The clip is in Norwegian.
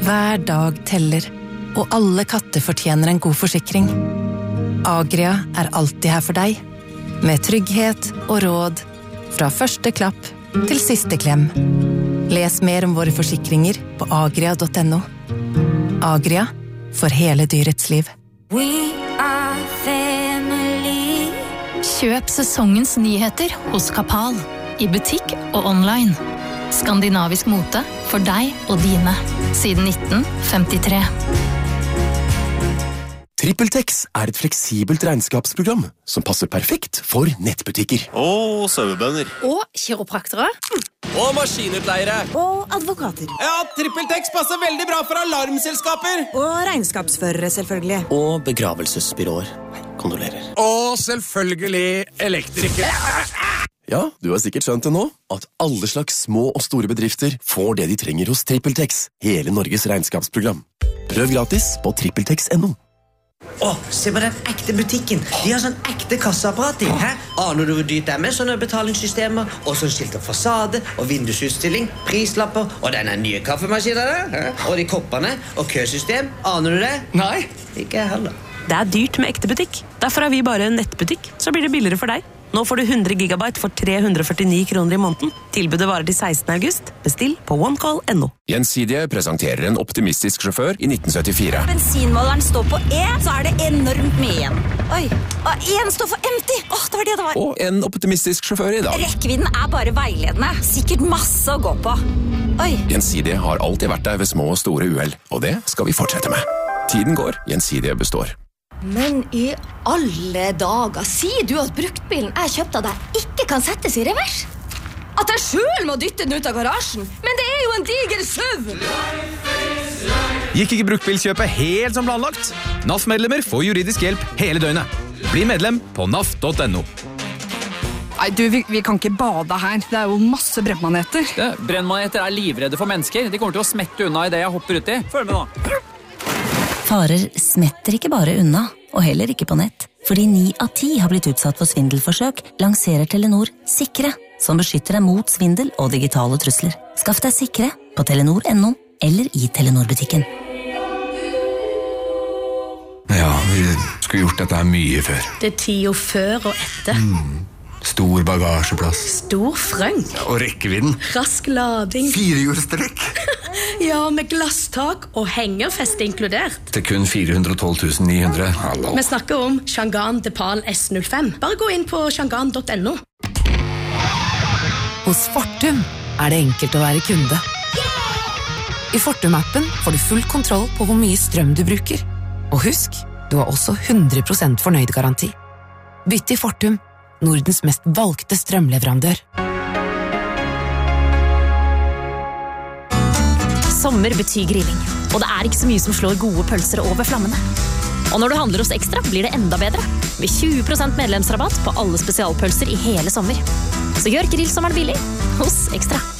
Hver dag teller, og alle katter fortjener en god forsikring. Agria er alltid her for deg, med trygghet og råd, fra første klapp til siste klem. Les mer om våre forsikringer på agria.no. Agria, for hele dyrets liv. We are family. Kjøp sesongens nyheter hos Kapal, i butikk og online. Skandinavisk mote for deg og dine, siden 1953. TrippelTex er et fleksibelt regnskapsprogram som passer perfekt for nettbutikker. Og sauebønder. Og kiropraktere. Og maskinutleiere. Og advokater. Ja, TrippelTex passer veldig bra for alarmselskaper. Og regnskapsførere, selvfølgelig. Og begravelsesbyråer. Kondolerer. Og selvfølgelig elektrikere. Ja, du har sikkert skjønt det nå, at alle slags små og store bedrifter får det de trenger hos TrippelTex, hele Norges regnskapsprogram. Prøv gratis på trippeltex.no. Se på den ekte butikken. De har sånn ekte kasseapparat i. Aner du hvor dyrt det er med sånne betalingssystemer, og sånn skilt av fasade, og vindusutstilling, prislapper, og denne nye kaffemaskinen, og de koppene, og køsystem. Aner du det? Nei. Ikke jeg heller. Det er dyrt med ekte butikk. Derfor er vi bare en nettbutikk, så blir det billigere for deg. Nå får du 100 gigabyte for 349 kroner i måneden. Tilbudet varer til 16. august. Bestill på onecall.no. Gjensidige presenterer en optimistisk sjåfør i 1974. Bensinmåleren står på E, så er det enormt mye igjen. Oi, og en står for empty. Det var det det var. Og en optimistisk sjåfør i dag. Rekkevidden er bare veiledende. Sikkert masse å gå på. Oi. Gjensidige har alltid vært der ved små og store uheld, og det skal vi fortsette med. Tiden går, Gjensidige består. Men i alle dager, sier du at bruktbilen jeg kjøpte av deg ikke kan settes i revers? At jeg selv må dytte den ut av garasjen? Men det er jo en diger SUV! Gikk ikke bruktbilkjøpet helt som planlagt? NAF-medlemmer får juridisk hjelp hele døgnet. Bli medlem på naf.no. Nei, du, vi kan ikke bade her. Det er jo masse brennmaneter. Brennmaneter er livredde for mennesker. De kommer til å smette unna i det jeg hopper uti. Følg med nå. Farer smetter ikke bare unna, og heller ikke på nett. Fordi 9 av 10 har blitt utsatt for svindelforsøk, lanserer Telenor Sikre, som beskytter deg mot svindel og digitale trusler. Skaff deg Sikre på telenor.no eller i Telenor-butikken. Ja, vi skulle gjort dette her mye før. Det er tida før og etter. Stor bagasjeplass. Stor frøng. Og rekkevidden. Rask lading. 4-hjulstrekk. Ja, med glasstak og hengerfeste inkludert. Til kun 412 900. Hallo. Vi snakker om Changan Depal S05. Bare gå inn på changan.no. Hos Fortum er det enkelt å være kunde. I Fortum-appen får du full kontroll på hvor mye strøm du bruker. Og husk, du har også 100% fornøyd-garanti. Bytt til Fortum, Nordens mest valgte strømleverandør. Sommer betyr grilling, og det er ikke så mye som slår gode pølser over flammene. Og når du handler hos Ekstra, blir det enda bedre, med 20% medlemsrabatt på alle spesialpølser i hele sommer. Så gjør grillsommeren billig hos Ekstra.